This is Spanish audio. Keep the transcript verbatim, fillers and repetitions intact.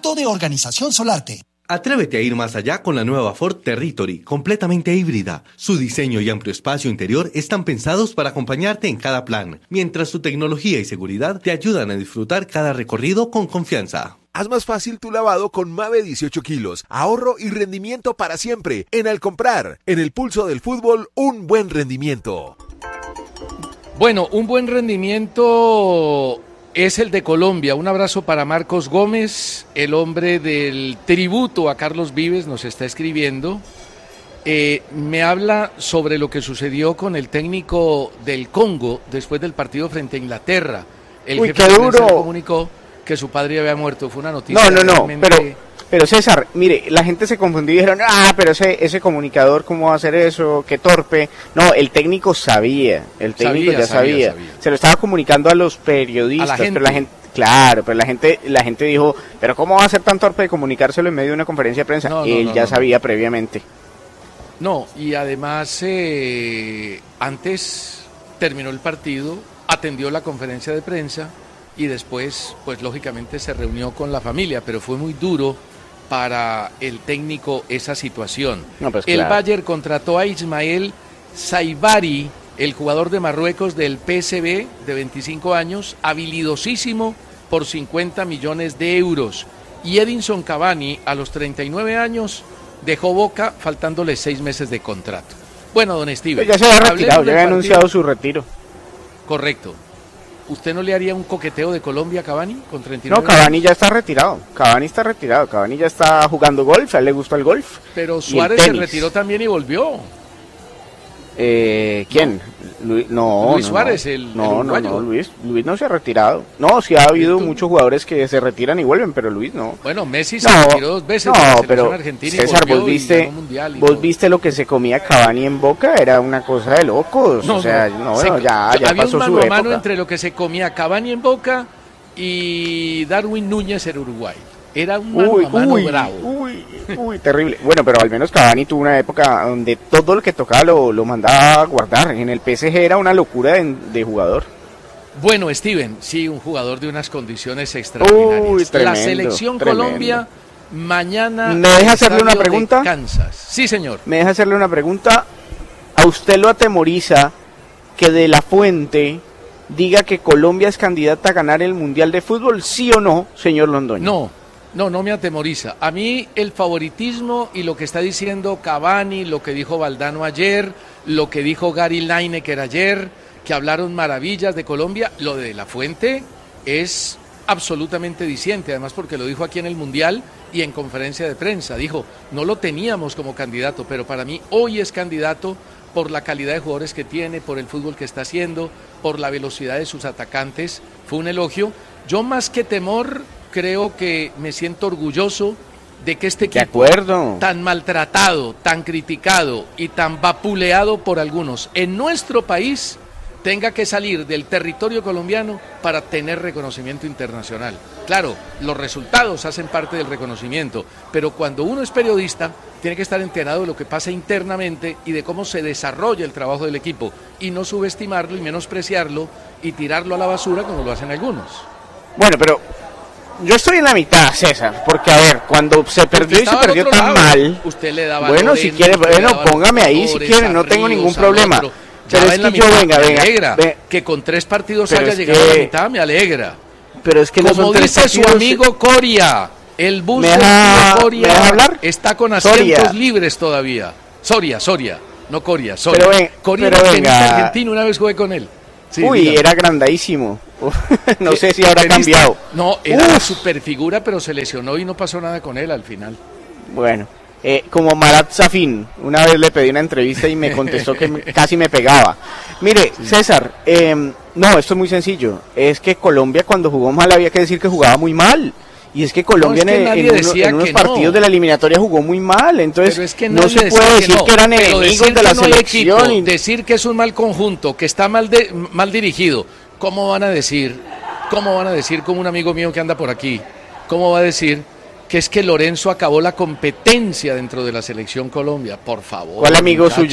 producto de Organización Solarte. Atrévete a ir más allá con la nueva Ford Territory, completamente híbrida. Su diseño y amplio espacio interior están pensados para acompañarte en cada plan, mientras su tecnología y seguridad te ayudan a disfrutar cada recorrido con confianza. Haz más fácil tu lavado con Mave dieciocho kilos. Ahorro y rendimiento para siempre. En Al Comprar, en el pulso del fútbol, un buen rendimiento. Bueno, un buen rendimiento es el de Colombia. Un abrazo para Marcos Gómez, el hombre del tributo a Carlos Vives, nos está escribiendo. Eh, me habla sobre lo que sucedió con el técnico del Congo después del partido frente a Inglaterra. El Uy, jefe qué de prensa duro. le comunicó que su padre había muerto. Fue una noticia. No, no, no, realmente... pero... Pero César, mire, la gente se confundió y dijeron, ah, pero ese ese comunicador, ¿cómo va a hacer eso? Qué torpe. No, el técnico sabía, el técnico Sabía, ya sabía. sabía, sabía. Se lo estaba comunicando a los periodistas, A la gente. pero la gente, claro, pero la gente la gente dijo, pero ¿cómo va a ser tan torpe de comunicárselo en medio de una conferencia de prensa? No, no, Él no, ya no, sabía previamente. No, y además eh, antes terminó el partido, atendió la conferencia de prensa y después, pues lógicamente se reunió con la familia, pero fue muy duro para el técnico esa situación. No, pues, el claro. Bayern contrató a Ismael Saibari, el jugador de Marruecos del P S V de veinticinco años, habilidosísimo por cincuenta millones de euros. Y Edinson Cavani, a los treinta y nueve años, dejó Boca faltándole seis meses de contrato. Bueno, don Steven. Pues ya se había hablemos retirado, ya del había partido. anunciado su retiro. Correcto. ¿Usted no le haría un coqueteo de Colombia a Cavani con treinta y nueve No, Cavani ya está retirado. Cavani está retirado. Cavani ya está jugando golf. A él le gusta el golf. Pero y el Suárez se tenis. retiró también y volvió. Eh, ¿Quién? Luis, no, Luis no, Suárez, no. el- el no, no, uruguayo. no, Luis, Luis no se ha retirado. No, sí ha habido Entonces- muchos jugadores que se retiran y vuelven, pero Luis no. Bueno, Messi se No, retiró dos veces no, de la selección pero argentina y César, volvió vos y viste, ganó mundial y vos todo. viste lo que se comía Cavani en Boca, era una cosa de locos. No, o sea, no, no, se- bueno, ya, ya había pasó un su mano a mano época. entre lo que se comía Cavani en Boca y Darwin Núñez en Uruguay. Era un mano Uy, a mano uy, bravo. uy, uy, terrible. Bueno, pero al menos Cavani tuvo una época donde todo lo que tocaba lo, lo mandaba a guardar. En el P S G era una locura de, de jugador. Bueno, Steven, sí, un jugador de unas condiciones extraordinarias. Uy, tremendo, la selección tremendo. Colombia mañana. ¿Me deja al hacerle una estadio de pregunta? Kansas. Sí, señor. Me deja hacerle una pregunta. ¿A usted lo atemoriza que De La Fuente diga que Colombia es candidata a ganar el Mundial de Fútbol? ¿Sí o no, señor Londoño? No, no, no me atemoriza. A mí el favoritismo y lo que está diciendo Cavani, lo que dijo Valdano ayer, lo que dijo Gary Lineker ayer, que hablaron maravillas de Colombia, lo de La Fuente es absolutamente diciente, además porque lo dijo aquí en el Mundial y en conferencia de prensa. Dijo, no lo teníamos como candidato, pero para mí hoy es candidato por la calidad de jugadores que tiene, por el fútbol que está haciendo, por la velocidad de sus atacantes. Fue un elogio. Yo más que temor, creo que me siento orgulloso de que este De equipo acuerdo. tan maltratado, tan criticado y tan vapuleado por algunos en nuestro país tenga que salir del territorio colombiano para tener reconocimiento internacional. Claro, los resultados hacen parte del reconocimiento, pero cuando uno es periodista tiene que estar enterado de lo que pasa internamente y de cómo se desarrolla el trabajo del equipo y no subestimarlo y menospreciarlo y tirarlo a la basura como lo hacen algunos. Bueno, pero yo estoy en la mitad, César, porque a ver, cuando se perdió y se Estaba al perdió otro tan lado. mal, Usted le daba bueno, Lorenzo, si quiere, usted le bueno, daba póngame ahí si Flores, quiere, no a tengo Ríos, ningún al problema. otro. Pero Ya va es en la que yo, mitad, venga, me venga, alegra ve- que con tres partidos Pero haya es llegado a la que- mitad, me alegra. pero es que no Como son tres dice su partidos. amigo Coria, el bus ¿Me del deja- tío Coria me deja hablar? está con asientos Soria. libres todavía. Soria, Soria, no Coria, Soria. Pero ven- Coria pero era tenista venga. argentino, una vez jugué con él. Sí, Uy, dígame. era grandadísimo. No ¿Qué- sé si habrá tenista? cambiado. No, era una Uf. superfigura, pero se lesionó y no pasó nada con él al final. Bueno, eh, como Marat Safin, una vez le pedí una entrevista y me contestó que me- casi me pegaba. Mire, César, eh, no, esto es muy sencillo. Es que Colombia cuando jugó mal había que decir que jugaba muy mal. Y es que Colombia No, es que en, nadie en uno- decía en unos que no. partidos de la eliminatoria jugó muy mal. Entonces, Pero es que no nadie se decía puede que decir no, que eran pero enemigos decir de la que no hay selección. equipo, y- decir que es un mal conjunto, que está mal, de, mal dirigido, ¿cómo van a decir? ¿Cómo van a decir como un amigo mío que anda por aquí? ¿Cómo va a decir que es que Lorenzo acabó la competencia dentro de la selección Colombia? Por favor. ¿Cuál amigo muchachos. suyo?